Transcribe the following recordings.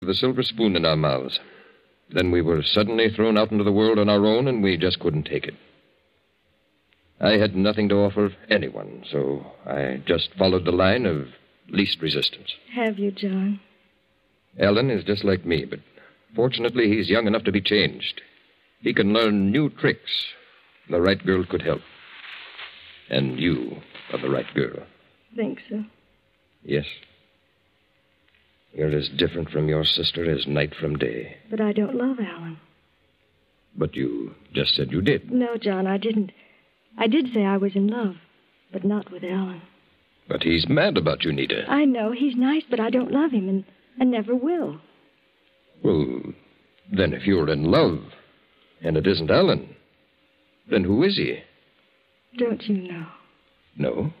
The silver spoon in our mouths. Then we were suddenly thrown out into the world on our own, and we just couldn't take it. I had nothing to offer anyone, so I just followed the line of least resistance. Have you, John? Alan is just like me, but fortunately he's young enough to be changed. He can learn new tricks. The right girl could help. And you are the right girl. Think so? Yes. You're as different from your sister as night from day. But I don't love Alan. But you just said you did. No, John, I didn't. I did say I was in love, but not with Alan. But he's mad about you, Nita. I know. He's nice, but I don't love him and never will. Well, then if you're in love, and it isn't Alan, then who is he? Don't you know? No.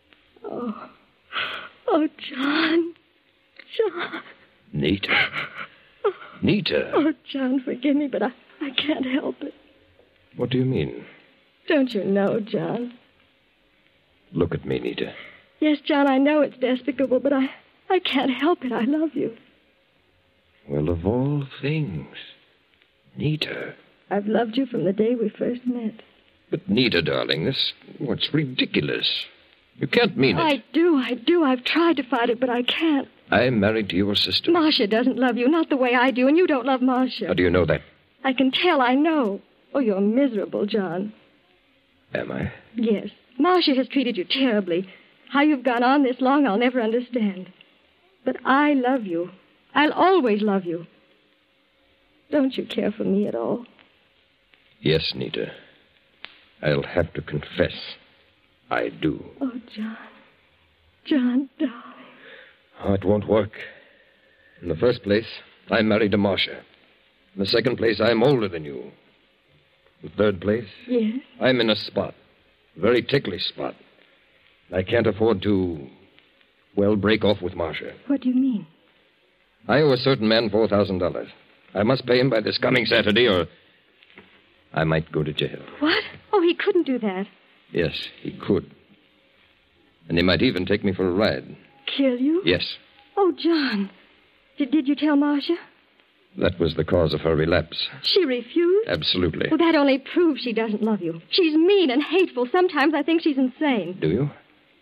Oh, John. John. Nita. Nita. Oh, John, forgive me, but I can't help it. What do you mean? Don't you know, John? Look at me, Nita. Yes, John, I know it's despicable, but I can't help it. I love you. Well, of all things. Nita. I've loved you from the day we first met. But, Nita, darling, what's ridiculous. You can't mean it. I do. I've tried to fight it, but I can't. I'm married to your sister. Marcia doesn't love you, not the way I do, and you don't love Marcia. How do you know that? I can tell, I know. Oh, you're miserable, John. Am I? Yes. Marcia has treated you terribly. How you've gone on this long, I'll never understand. But I love you. I'll always love you. Don't you care for me at all? Yes, Nita. I'll have to confess. I do. Oh, John. John, darling. Oh, it won't work. In the first place, I'm married to Marcia. In the second place, I'm older than you. In the third place, Yes? I'm in a spot. A very ticklish spot. I can't afford to, break off with Marcia. What do you mean? I owe a certain man $4,000. I must pay him by this coming Saturday, or I might go to jail. What? Oh, he couldn't do that. Yes, he could. And he might even take me for a ride. Kill you? Yes. Oh, John. Did you tell Marcia? That was the cause of her relapse. She refused? Absolutely. Well, that only proves she doesn't love you. She's mean and hateful. Sometimes I think she's insane. Do you?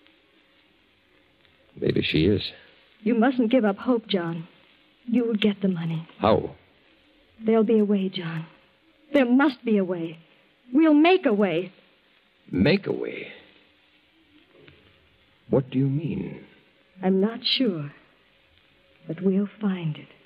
Maybe she is. You mustn't give up hope, John. You will get the money. How? There'll be a way, John. There must be a way. We'll make a way. Make a way? What do you mean? I'm not sure, but we'll find it.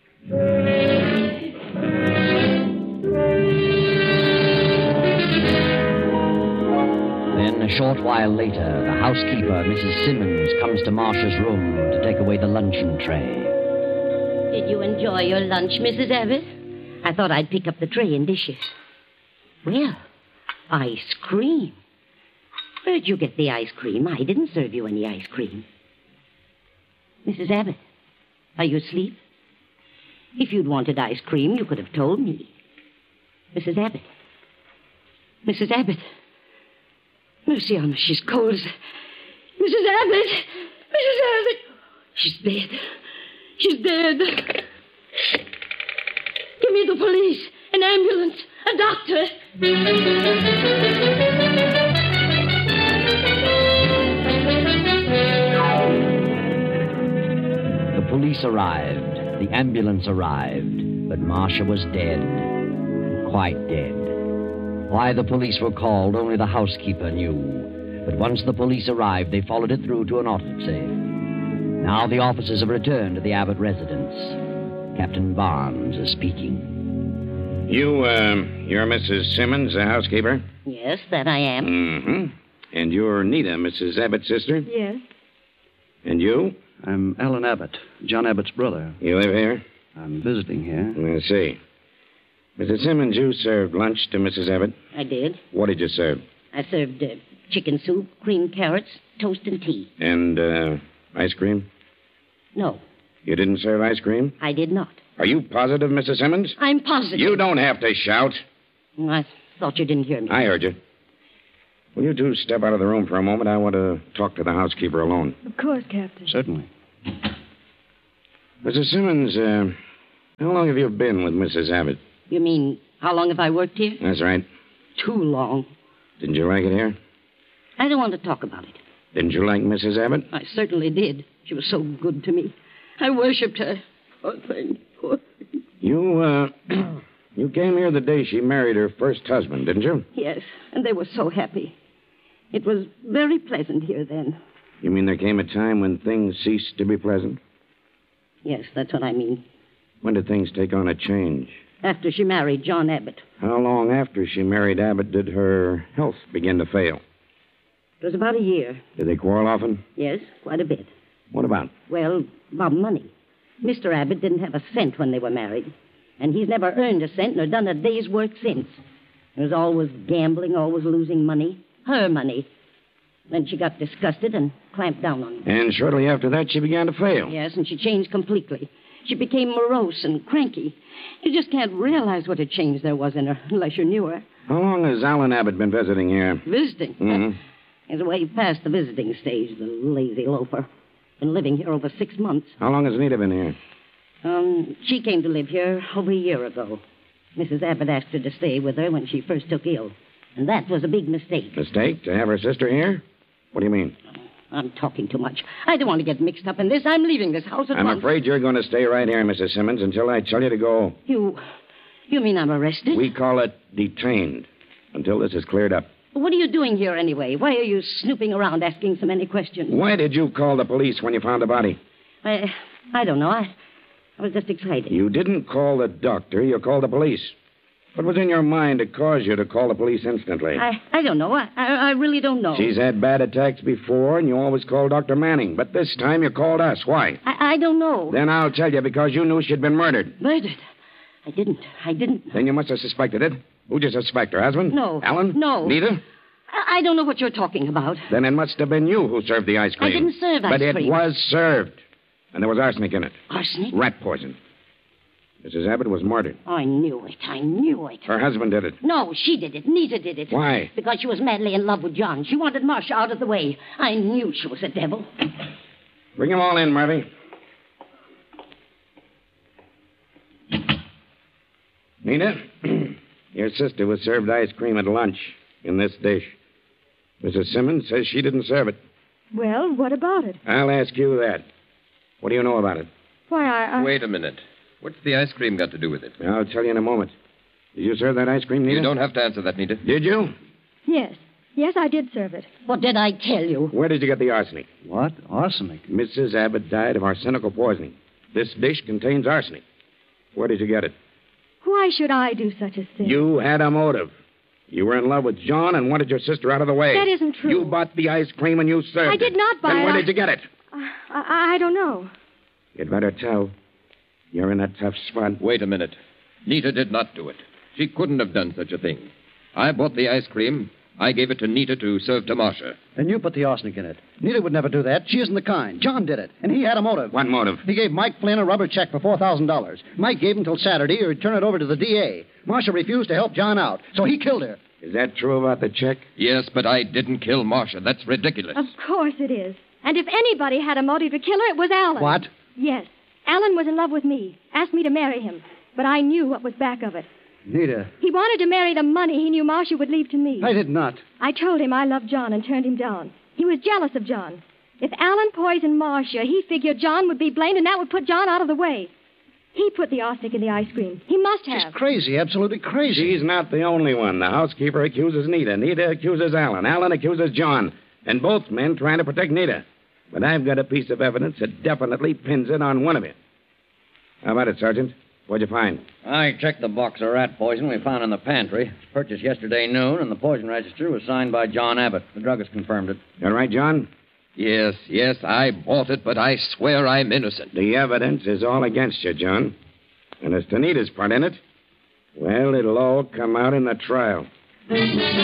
Then, a short while later, the housekeeper, Mrs. Simmons, comes to Marcia's room to take away the luncheon tray. Did you enjoy your lunch, Mrs. Abbott? I thought I'd pick up the tray and dishes. Well, ice cream. Where'd you get the ice cream? I didn't serve you any ice cream. Mrs. Abbott, are you asleep? If you'd wanted ice cream, you could have told me. Mrs. Abbott. Mrs. Abbott. Mercy on her, she's cold as... Mrs. Abbott! Mrs. Abbott! She's dead. She's dead. Give me the police, an ambulance, a doctor. The police arrived. The ambulance arrived. But Marcia was dead. Quite dead. Why the police were called, only the housekeeper knew. But once the police arrived, they followed it through to an autopsy. Now the officers have returned to the Abbott residence. Captain Barnes is speaking. You're Mrs. Simmons, the housekeeper? Yes, that I am. Mm-hmm. And you're Nita, Mrs. Abbott's sister? Yes. And you? I'm Alan Abbott, John Abbott's brother. You live here? I'm visiting here. I see. Mrs. Simmons, you served lunch to Mrs. Abbott? I did. What did you serve? I served chicken soup, creamed carrots, toast, and tea. And, ice cream? No, You didn't serve ice cream? I did not. Are you positive, Mrs. Simmons? I'm positive. You don't have to shout. I thought you didn't hear me. I heard you. Will you two step out of the room for a moment? I want to talk to the housekeeper alone. Of course, Captain. Certainly. Mrs. Simmons, How long have you been with Mrs. Abbott? You mean, how long have I worked here? That's right. Too long. Didn't you like it here? I don't want to talk about it. Didn't you like Mrs. Abbott? I certainly did. She was so good to me. I worshipped her. Poor thing. Poor thing. You came here the day she married her first husband, didn't you? Yes, and they were so happy. It was very pleasant here then. You mean there came a time when things ceased to be pleasant? Yes, that's what I mean. When did things take on a change? After she married John Abbott. How long after she married Abbott did her health begin to fail? It was about a year. Did they quarrel often? Yes, quite a bit. What about? Well, about money. Mr. Abbott didn't have a cent when they were married. And he's never earned a cent nor done a day's work since. He was always gambling, always losing money. Her money. Then she got disgusted and clamped down on him. And shortly after that, she began to fail. Yes, and she changed completely. She became morose and cranky. You just can't realize what a change there was in her unless you knew her. How long has Alan Abbott been visiting here? Visiting? Mm-hmm. He's way past the visiting stage, the lazy loafer. Been living here over 6 months. How long has Nita been here? She came to live here over a year ago. Mrs. Abbott asked her to stay with her when she first took ill. And that was a big mistake. Mistake? To have her sister here? What do you mean? I'm talking too much. I don't want to get mixed up in this. I'm leaving this house at once. I'm afraid you're going to stay right here, Mrs. Simmons, until I tell you to go. You mean I'm arrested? We call it detained, until this is cleared up. What are you doing here anyway? Why are you snooping around asking so many questions? Why did you call the police when you found the body? I don't know. I was just excited. You didn't call the doctor. You called the police. What was in your mind to cause you to call the police instantly? I don't know. I really don't know. She's had bad attacks before, and you always called Dr. Manning. But this time you called us. Why? I don't know. Then I'll tell you, because you knew she'd been murdered. Murdered? I didn't. Then you must have suspected it. Who'd you suspect, her husband? No. Alan? No. Nita? I don't know what you're talking about. Then it must have been you who served the ice cream. I didn't serve ice cream. But it was served. And there was arsenic in it. Arsenic? Rat poison. Mrs. Abbott was murdered. I knew it. Her husband did it. No, she did it. Nita did it. Why? Because she was madly in love with John. She wanted Marcia out of the way. I knew she was a devil. Bring them all in, Murphy. Nina, your sister was served ice cream at lunch in this dish. Mrs. Simmons says she didn't serve it. Well, what about it? I'll ask you that. What do you know about it? Why, I... Wait a minute. What's the ice cream got to do with it? I'll tell you in a moment. Did you serve that ice cream, Nita? You don't have to answer that, Nita. Did you? Yes. Yes, I did serve it. What did I tell you? Where did you get the arsenic? What? Arsenic? Mrs. Abbott died of arsenical poisoning. This dish contains arsenic. Where did you get it? Why should I do such a thing? You had a motive. You were in love with John and wanted your sister out of the way. That isn't true. You bought the ice cream and you served it. I did not buy it. Then where did you get it? I don't know. You'd better tell. You're in a tough spot. Wait a minute. Nita did not do it. She couldn't have done such a thing. I bought the ice cream. I gave it to Nita to serve to Marcia. And you put the arsenic in it. Nita would never do that. She isn't the kind. John did it, and he had a motive. What motive? He gave Mike Flynn a rubber check for $4,000. Mike gave him till Saturday or he'd turn it over to the DA. Marcia refused to help John out, so he killed her. Is that true about the check? Yes, but I didn't kill Marcia. That's ridiculous. Of course it is. And if anybody had a motive to kill her, it was Alan. What? Yes. Alan was in love with me, asked me to marry him. But I knew what was back of it. Nita. He wanted to marry the money he knew Marcia would leave to me. I did not. I told him I loved John and turned him down. He was jealous of John. If Alan poisoned Marcia, he figured John would be blamed, and that would put John out of the way. He put the arsenic in the ice cream. He must have. She's crazy, absolutely crazy. She's not the only one. The housekeeper accuses Nita. Nita accuses Alan. Alan accuses John. And both men trying to protect Nita. But I've got a piece of evidence that definitely pins it on one of you. How about it, Sergeant? What'd you find? I checked the box of rat poison we found in the pantry. It was purchased yesterday noon, and the poison register was signed by John Abbott. The druggist confirmed it. You all right, John? Yes, I bought it, but I swear I'm innocent. The evidence is all against you, John. And as to Nita's part in it, well, it'll all come out in the trial. But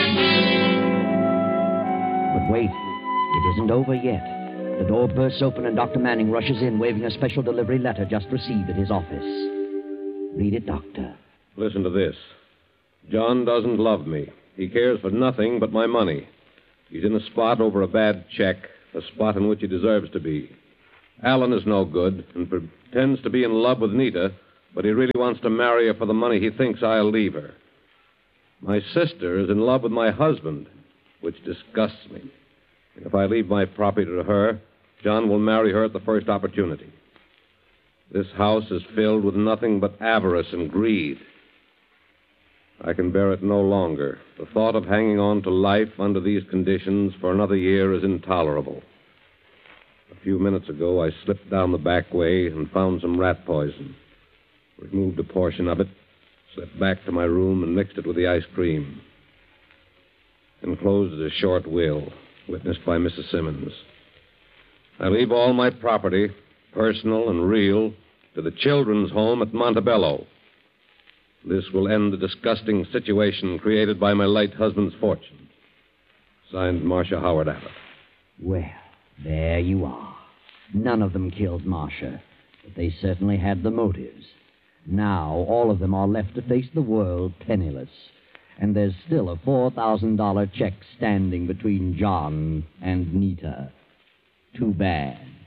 wait, it isn't over yet. The door bursts open and Dr. Manning rushes in, waving a special delivery letter just received at his office. Read it, Doctor. Listen to this. John doesn't love me. He cares for nothing but my money. He's in a spot over a bad check, a spot in which he deserves to be. Alan is no good and pretends to be in love with Nita, but he really wants to marry her for the money he thinks I'll leave her. My sister is in love with my husband, which disgusts me. And if I leave my property to her, John will marry her at the first opportunity. This house is filled with nothing but avarice and greed. I can bear it no longer. The thought of hanging on to life under these conditions for another year is intolerable. A few minutes ago, I slipped down the back way and found some rat poison. Removed a portion of it, slipped back to my room, and mixed it with the ice cream. Enclosed is a short will, witnessed by Mrs. Simmons. I leave all my property, personal and real, to the children's home at Montebello. This will end the disgusting situation created by my late husband's fortune. Signed, Marcia Howard Abbott. Well, there you are. None of them killed Marcia, but they certainly had the motives. Now, all of them are left to face the world penniless, and there's still a $4,000 check standing between John and Nita. Too bad.